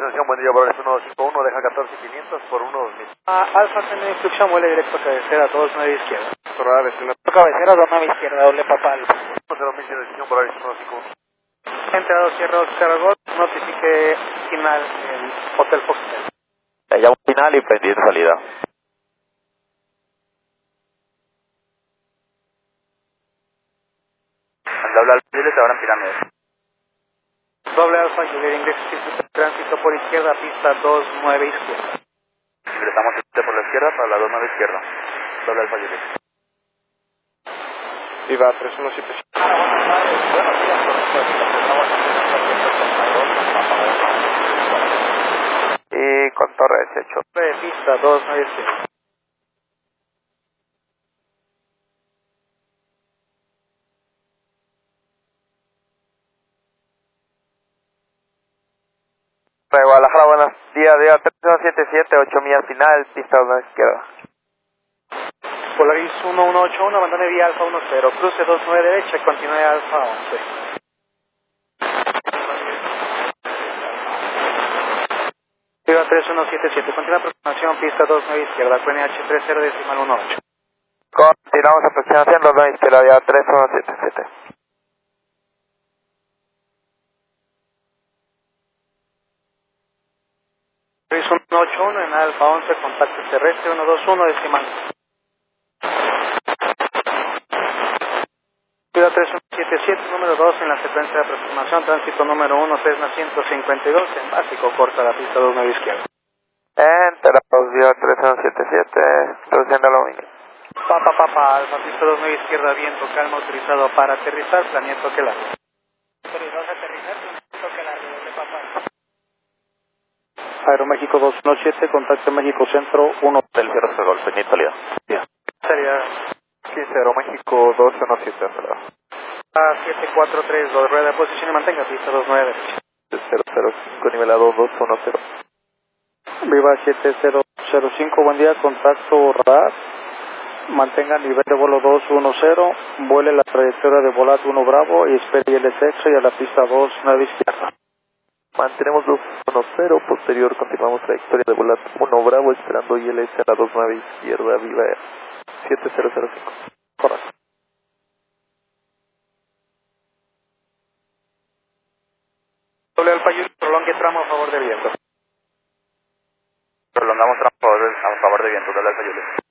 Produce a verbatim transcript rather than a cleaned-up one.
presentación, buen día, Volaris uno cinco uno, deja catorce quinientos por uno dos mil. Ah, Alfa tiene instrucción, vuele directo a cabecera, dos nueve izquierda. Torrada, destino. Cabecera, dos nueve izquierda, doble papal. cero mil, decisión, Volaris uno cinco uno. Entrado, cierra Oscar Golf, notifique final el Hotel Foxtel. Ya un final y pendiente salida. Doble al pile, te van tirando. Doble Alfa, Juliet Index, tránsito por izquierda, pista dos nueve izquierda. Ingresamos por la izquierda para la dos nueve izquierda. Doble alfa, Juliet. Viva tres uno siete siete. Y con torre dieciocho. Pista dos nueve izquierda. De Guadalajara, buenos días, día tres uno siete siete, ocho millas final, pista dos izquierda. Polaris uno uno ocho uno, abandone vía Alfa uno cero, cruce dos nueve derecha, continúe Alfa once. Viva tres uno siete siete, continúa aproximación, pista dos nueve izquierda, Q N H tres cero decimal uno ocho. Continuamos aproximación, dos nueve izquierda, día tres uno siete siete. Polaris uno ocho uno en Alfa once, contacto terrestre uno dos uno decimal. Viva tres uno siete siete, número dos en la secuencia de aproximación, tránsito número uno, Cessna ciento cincuenta y dos, en básico, corta la pista dos nueve izquierda. Enteramos, día tres uno siete siete, reduciendo aluminio. Papa, papa, Alfa, pista dos nueve izquierda, viento, calma, autorizado para aterrizar, planeamiento que largo. Autorizado a aterrizar, planeamiento que largo, de papa. Aeroméxico dos uno siete, contacto México Centro uno. Del cierre de golpe, ni salida. Sería quince Aeroméxico dos uno siete, acelerado. A siete cuatro tres dos, rueda de posición y mantenga pista dos nueve. cero cero cinco, nivelado dos uno cero. Viva siete cero cero cinco, buen día, contacto radar. Mantenga nivel de vuelo dos uno cero, vuele la trayectoria de volat uno Bravo y espere el sexo y a la pista dos nueve izquierda. Mantenemos dos uno cero, posterior continuamos trayectoria de volat uno Bravo, esperando I L S a la dos nueve izquierda, viva siete cero cero cinco. Correcto. Doble Alfa, prolongue tramo a favor de viento. Prolongamos tramo a favor de, a favor de viento, doble alfa, Juliet.